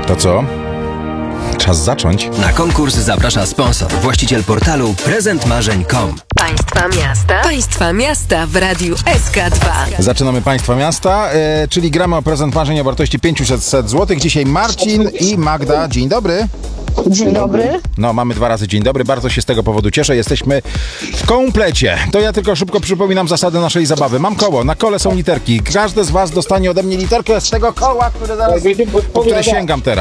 To co? Czas zacząć. Na konkurs zaprasza sponsor, właściciel portalu prezentmarzeń.com. Państwa miasta w Radiu SK2. Zaczynamy Państwa Miasta, czyli gramy o prezent marzeń o wartości 500 zł. Dzisiaj Marcin i Magda. Dzień dobry. Dzień dobry. No, mamy 2 razy dzień dobry. Bardzo się z tego powodu cieszę. Jesteśmy w komplecie. To ja tylko szybko przypominam zasady naszej zabawy. Mam koło. Na kole są literki. Każdy z Was dostanie ode mnie literkę z tego koła, które zaraz, po które sięgam teraz.